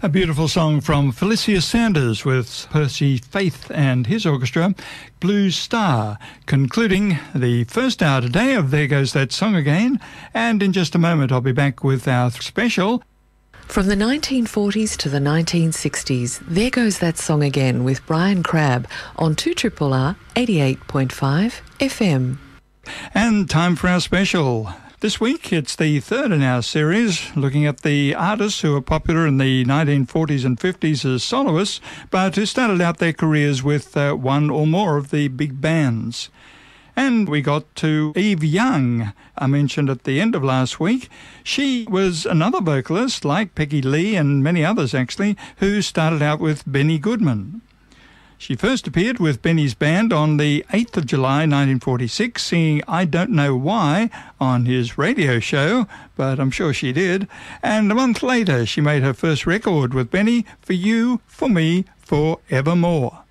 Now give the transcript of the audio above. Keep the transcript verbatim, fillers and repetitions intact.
A beautiful song from Felicia Sanders with Percy Faith and his orchestra, Blue Star, concluding the first hour today of There Goes That Song Again. And in just a moment, I'll be back with our special. From the nineteen forties to the nineteen sixties, There Goes That Song Again with Brian Crabb on two R R R eighty-eight point five F M. And time for our special. This week, it's the third in our series, looking at the artists who were popular in the nineteen forties and fifties as soloists, but who started out their careers with uh, one or more of the big bands. And we got to Eve Young, I mentioned at the end of last week. She was another vocalist, like Peggy Lee and many others actually, who started out with Benny Goodman. She first appeared with Benny's band on the eighth of July nineteen forty-six, singing I Don't Know Why on his radio show, but I'm sure she did. And a month later, she made her first record with Benny, For You, For Me, For Evermore.